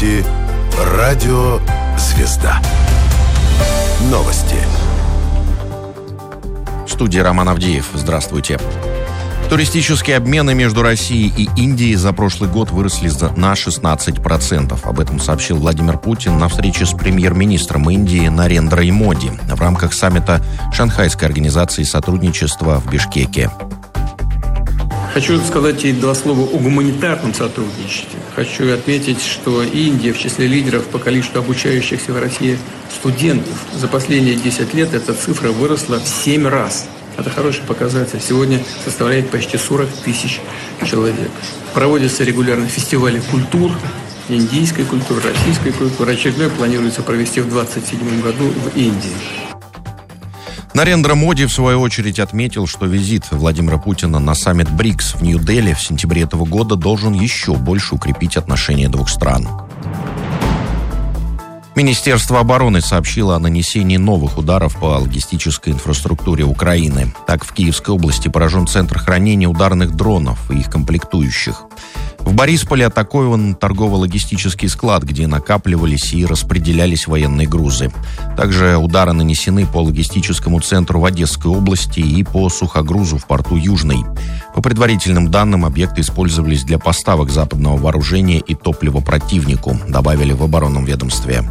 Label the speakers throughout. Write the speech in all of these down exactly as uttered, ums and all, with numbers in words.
Speaker 1: слушаете «Радио Звезда». Новости.
Speaker 2: В студии Роман Авдеев. Здравствуйте. Туристические обмены между Россией и Индией за прошлый год выросли на шестнадцать процентов. Об этом сообщил Владимир Путин на встрече с премьер-министром Индии Нарендрой Моди в рамках саммита Шанхайской организации сотрудничества в Бишкеке.
Speaker 3: Хочу сказать и два слова о гуманитарном сотрудничестве. Хочу отметить, что Индия в числе лидеров по количеству обучающихся в России студентов. За последние десять лет эта цифра выросла в семь раз. Это хороший показатель. Сегодня составляет почти сорок тысяч человек. Проводятся регулярно фестивали культур, индийской культуры, российской культуры. Очередной планируется провести в двадцать седьмом году в Индии.
Speaker 2: Нарендра Моди, в свою очередь, отметил, что визит Владимира Путина на саммит БРИКС в Нью-Дели в сентябре этого года должен еще больше укрепить отношения двух стран. Министерство обороны сообщило о нанесении новых ударов по логистической инфраструктуре Украины. Так, в Киевской области поражен центр хранения ударных дронов и их комплектующих. В Борисполе атакован торгово-логистический склад, где накапливались и распределялись военные грузы. Также удары нанесены по логистическому центру в Одесской области и по сухогрузу в порту Южный. По предварительным данным, объекты использовались для поставок западного вооружения и топлива противнику, добавили в оборонном ведомстве.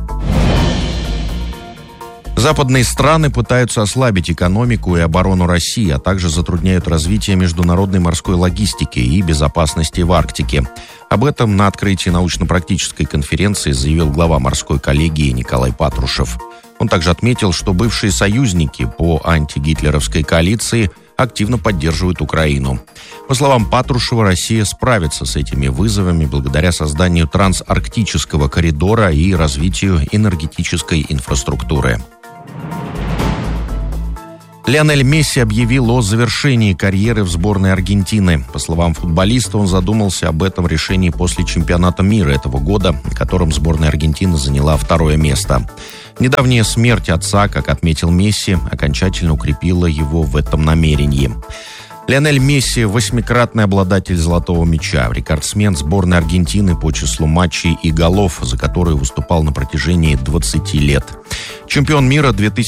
Speaker 2: Западные страны пытаются ослабить экономику и оборону России, а также затрудняют развитие международной морской логистики и безопасности в Арктике. Об этом на открытии научно-практической конференции заявил глава морской коллегии Николай Патрушев. Он также отметил, что бывшие союзники по антигитлеровской коалиции активно поддерживают Украину. По словам Патрушева, Россия справится с этими вызовами благодаря созданию трансарктического коридора и развитию энергетической инфраструктуры. Лионель Месси объявил о завершении карьеры в сборной Аргентины. По словам футболиста, он задумался об этом решении после чемпионата мира этого года, на котором сборная Аргентины заняла второе место. Недавняя смерть отца, как отметил Месси, окончательно укрепила его в этом намерении. Лионель Месси – восьмикратный обладатель «Золотого мяча», рекордсмен сборной Аргентины по числу матчей и голов, за которые выступал на протяжении двадцати лет. Чемпион мира две тысячи